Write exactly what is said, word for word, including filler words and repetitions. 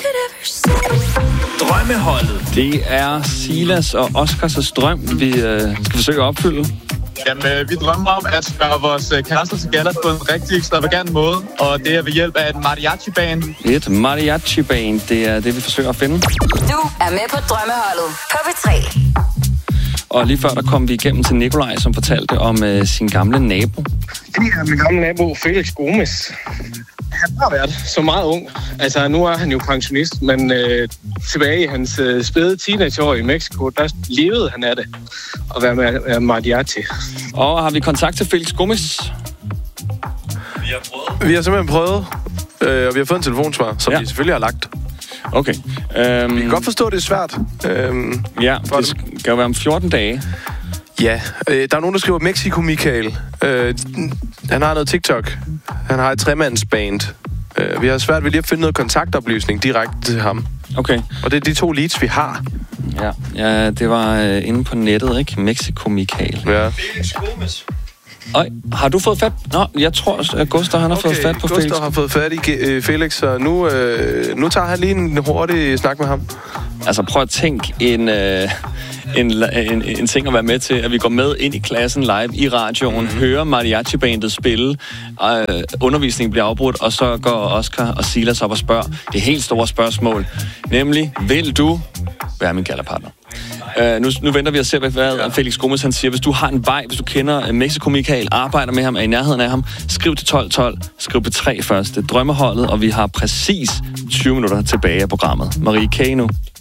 Drømmeholdet. Det er Silas og Oscars drøm, vi øh, skal forsøge at opfylde. Jamen, vi drømmer om at gøre vores kærester til gæller på en rigtig ekstravagant måde, og det er ved hjælp af et mariachi-band. Et mariachi-band, det er det, vi forsøger at finde. Du er med på Drømmeholdet på P tre. Og lige før, der kom vi igennem til Nikolaj, som fortalte om øh, sin gamle nabo. Det er min gamle nabo, Felix Gomes. Han har været så meget ung. Altså, nu er han jo pensionist, men øh, tilbage i hans øh, spæde teenageår i Mexico, der levede han af det at være med, med mariachi. Og har vi kontakt til Felix Gomes? Vi har prøvet. Vi har simpelthen prøvet, øh, og vi har fået en telefonsvar, som ja. vi selvfølgelig har lagt. Okay. Um, vi kan godt forstå, at det er svært. Um, ja, det skal jo være om fjorten dage. Ja, øh, der er nogen, der skriver Mexico Michael. Øh, han har noget TikTok. Han har et tremandsband. Øh, vi har svært ved lige at finde noget kontaktoplysning direkte til ham. Okay. Og det er de to leads, vi har. Ja, ja det var øh, inde på nettet, ikke? Mexico Michael. Ja. Felix Gomes. Øj, har du fået fat? Nå, jeg tror, at Gustav han har okay, fået fat på Gustav Felix. har fået fat i øh, Felix, så nu, øh, nu tager han lige en hurtig snak med ham. Altså, prøv at tænke en... Øh, En, en, en ting at være med til, at vi går med ind i klassen live i radioen, mm. hører mariachi-bandet spille, øh, undervisningen bliver afbrudt, og så går Oscar og Silas op og spørger det helt store spørgsmål, nemlig, vil du være min gallerpartner? Uh, nu, nu venter vi og ser, hvad, hvad Felix Gomes han siger. Hvis du har en vej, hvis du kender Mexico Michael, arbejder med ham, er i nærheden af ham, skriv til tolv tolv, skriv P tre først. Det er Drømmeholdet, og vi har præcis tyve minutter tilbage af programmet. Marie K. nu.